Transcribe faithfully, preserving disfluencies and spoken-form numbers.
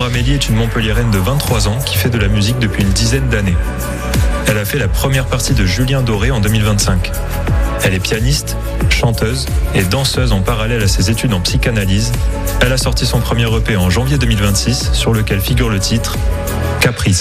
Amélie est une Montpelliéraine de vingt-trois ans qui fait de la musique depuis une dizaine d'années. Elle a fait la première partie de Julien Doré en deux mille vingt-cinq. Elle est pianiste, chanteuse et danseuse en parallèle à ses études en psychanalyse. Elle a sorti son premier E P en janvier deux mille vingt-six sur lequel figure le titre « Caprice ».